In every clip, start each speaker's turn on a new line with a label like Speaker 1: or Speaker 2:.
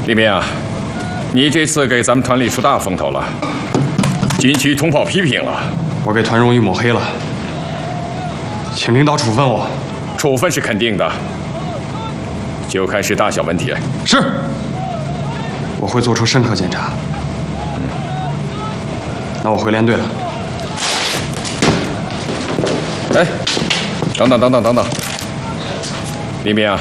Speaker 1: 李明啊，你这次给咱们团里出大风头了，军区通报批评了，
Speaker 2: 我给团荣誉抹黑了，请领导处分我。
Speaker 1: 处分是肯定的，就看是大小问题了。
Speaker 2: 是，我会做出深刻检查。那我回连队了。
Speaker 1: 哎，等，李明啊，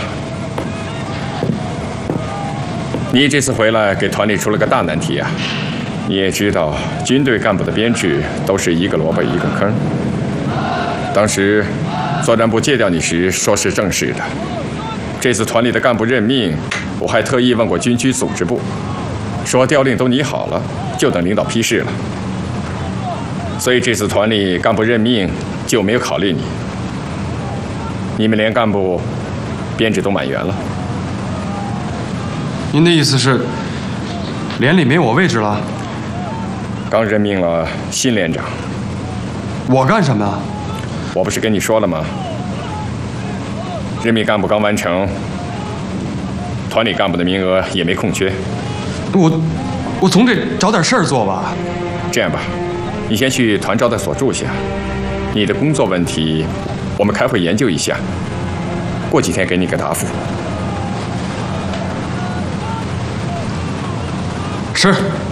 Speaker 1: 你这次回来给团里出了个大难题啊！你也知道，军队干部的编制都是一个萝卜一个坑。当时作战部借调你时说是正式的，这次团里的干部任命，我还特意问过军区组织部，说调令都拟好了，就等领导批示了。所以这次团里干部任命就没有考虑你。你们连干部编制都满员了。
Speaker 2: 您的意思是，连里没我位置了？
Speaker 1: 刚任命了新连长。
Speaker 2: 我干什么呀？
Speaker 1: 我不是跟你说了吗？任命干部刚完成，团里干部的名额也没空缺。
Speaker 2: 我总得找点事儿做吧。
Speaker 1: 这样吧，你先去团招待所住下。你的工作问题，我们开会研究一下，过几天给你个答复。
Speaker 2: 是。